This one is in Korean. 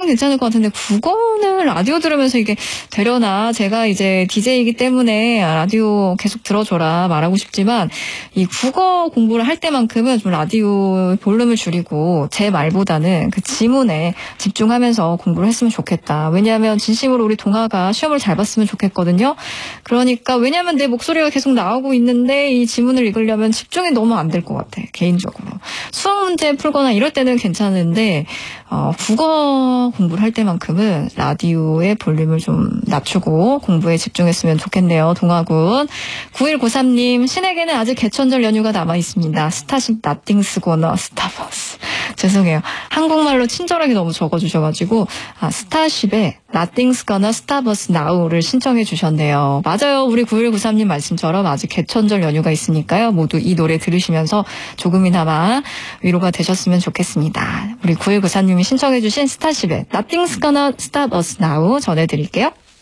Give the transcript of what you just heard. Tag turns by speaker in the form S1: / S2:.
S1: 괜찮을 것 같은데 국어는 라디오 들으면서 이게 되려나. 제가 이제 DJ이기 때문에 라디오 계속 들어줘라 말하고 싶지만 이 국어 공부를 할 때만큼은 좀 라디오 볼륨을 줄이고 제 말보다는 그 지문에 집중하면서 공부를 했으면 좋겠다. 왜냐하면 진심으로 우리 동아가 시험을 잘 봤으면 좋겠거든요. 그러니까 왜냐하면 내 목소리가 계속 나오고 있는데 이 지문을 읽으려면 집중이 너무 안 될 것 같아. 개인적으로. 수학 문제 풀거나 이럴 때는 괜찮은데 국어 공부를 할 때만큼은 라디오의 볼륨을 좀 낮추고 공부에 집중했으면 좋겠네요. 동아군. 9193님, 신에게는 아직 개천절 연휴가 남아있습니다. 스타쉽 나띵스거나 스타버스. 죄송해요. 한국말로 친절하게 너무 적어주셔가지고 스타쉽에 나띵스거나 스타버스 나우를 신청해 주셨네요. 맞아요. 우리 9193님 말씀처럼 아직 개천절 연휴가 있으니까요. 모두 이 노래 들으시면서 조금이나마 위로가 되셨으면 좋겠습니다. 우리 9194님이 신청해 주신 스타쉽의 Nothing's Gonna Stop Us Now 전해드릴게요.